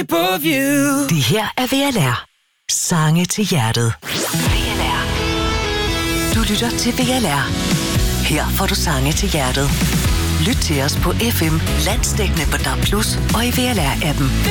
above you. Det her er VLR. Sange til hjertet. VLR. Du lytter til VLR. Her får du sange til hjertet. Lyt til os på FM, landsdækkende på DAB+, og i VLR-appen.